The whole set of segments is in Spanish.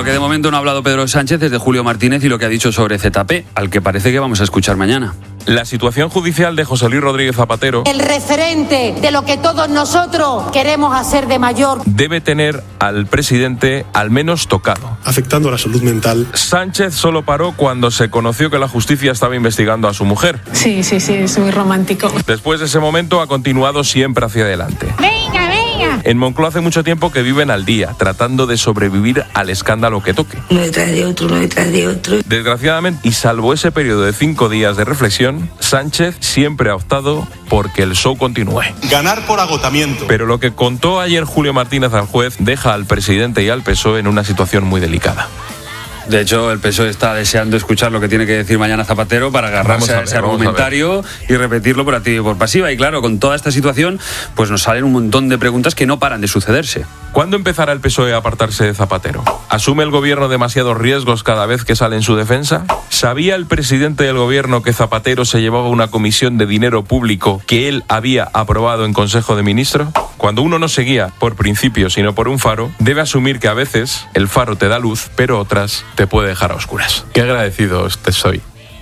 lo que de momento no ha hablado Pedro Sánchez es de Julio Martínez y lo que ha dicho sobre ZP, al que parece que vamos a escuchar mañana. La situación judicial de José Luis Rodríguez Zapatero, el referente de lo que todos nosotros queremos hacer de mayor, debe tener al presidente al menos tocado. Afectando a la salud mental. Sánchez solo paró cuando se conoció que la justicia estaba investigando a su mujer. Sí, es muy romántico. Después de ese momento ha continuado siempre hacia adelante. venga. En Moncloa hace mucho tiempo que viven al día, tratando de sobrevivir al escándalo que toque. Uno detrás de otro. Desgraciadamente, y salvo ese periodo de 5 días de reflexión, Sánchez siempre ha optado por que el show continúe. Ganar por agotamiento. Pero lo que contó ayer Julio Martínez al juez deja al presidente y al PSOE en una situación muy delicada. De hecho, el PSOE está deseando escuchar lo que tiene que decir mañana Zapatero para agarrarse a ese argumentario y repetirlo por activa y por pasiva. Y claro, con toda esta situación, pues nos salen un montón de preguntas que no paran de sucederse. ¿Cuándo empezará el PSOE a apartarse de Zapatero? ¿Asume el gobierno demasiados riesgos cada vez que sale en su defensa? ¿Sabía el presidente del gobierno que Zapatero se llevaba una comisión de dinero público que él había aprobado en Consejo de Ministros? Cuando uno no se guía por principios, sino por un faro, debe asumir que a veces el faro te da luz, pero otras te puede dejar a oscuras. Qué agradecido te soy.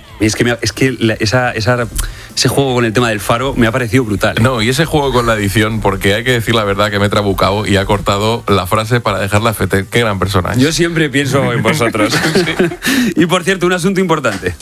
Ese juego con el tema del faro me ha parecido brutal. No, y ese juego con la edición, porque hay que decir la verdad que me he trabucado y ha cortado la frase para dejarla a Fete. Qué gran persona. Yo siempre pienso en vosotros. Sí. Y por cierto, un asunto importante.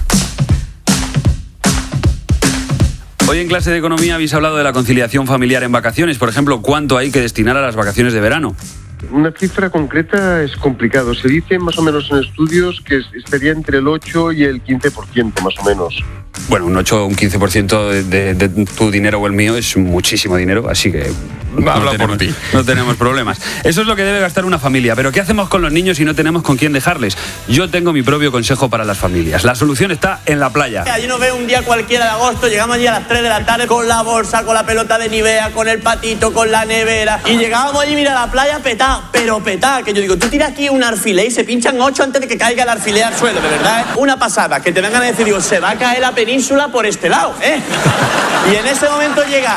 Hoy en clase de economía habéis hablado de la conciliación familiar en vacaciones. Por ejemplo, ¿cuánto hay que destinar a las vacaciones de verano? Una cifra concreta es complicado. Se dice más o menos en estudios que estaría entre el 8 y el 15% más o menos. Bueno, un 8 o un 15% de tu dinero o el mío es muchísimo dinero, así que no tenemos problemas. Eso es lo que debe gastar una familia. Pero ¿qué hacemos con los niños si no tenemos con quién dejarles? Yo tengo mi propio consejo para las familias. La solución está en la playa. Allí nos ve un día cualquiera de agosto, llegamos allí a las 3 de la tarde con la bolsa, con la pelota de Nivea, con el patito, con la nevera. Y llegábamos allí, mira, a la playa petá, pero petá. Que yo digo, tú tiras aquí un alfiler y se pinchan 8 antes de que caiga el alfiler al suelo, de verdad. Una pasada, que te vengan a decir, digo, se va a caer la península por este lado, ¿eh? Y en ese momento llega,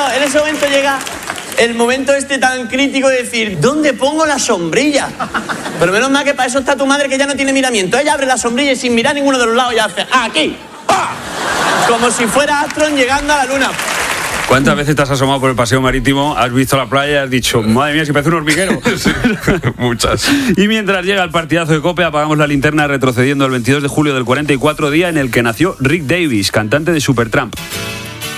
el momento tan crítico de decir, ¿dónde pongo la sombrilla? Pero menos mal que para eso está tu madre, que ya no tiene miramiento. Ella abre la sombrilla y sin mirar ninguno de los lados ya hace, ¡aquí! ¡Pah! Como si fuera Astron llegando a la luna. ¿Cuántas veces te has asomado por el paseo marítimo, has visto la playa y has dicho, madre mía, si parece un hormiguero? Sí, muchas. Y mientras llega el partidazo de COPE, apagamos la linterna retrocediendo al 22 de julio del 44, día en el que nació Rick Davies, cantante de Supertramp.